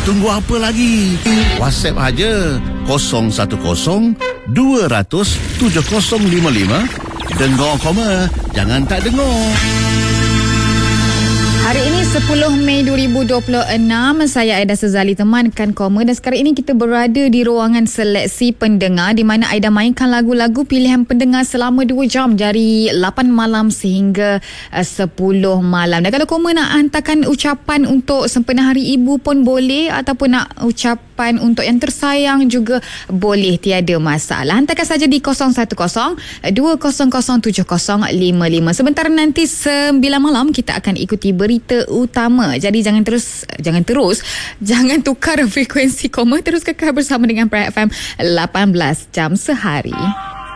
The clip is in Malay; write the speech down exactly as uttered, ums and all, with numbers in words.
Tunggu apa lagi? WhatsApp aja kosong satu kosong dua kosong tujuh kosong lima lima. Dengar koma, jangan tak dengar. Hari ini sepuluh Mei dua ribu dua puluh enam, saya Aida Sezali temankan Koma, dan sekarang ini kita berada di ruangan seleksi pendengar di mana Aida mainkan lagu-lagu pilihan pendengar selama dua jam dari lapan malam sehingga uh, sepuluh malam. Dan kalau Koma nak hantarkan ucapan untuk sempena Hari Ibu pun boleh, ataupun nak ucapan untuk yang tersayang juga boleh, tiada masalah. Hantarkan saja di kosong satu kosong dua kosong kosong tujuh kosong lima lima. Sebentar nanti sembilan malam kita akan ikuti berita berita utama. Jadi jangan terus jangan terus jangan tukar frekuensi Koma, terus kekal bersama dengan Prime F M lapan belas jam sehari.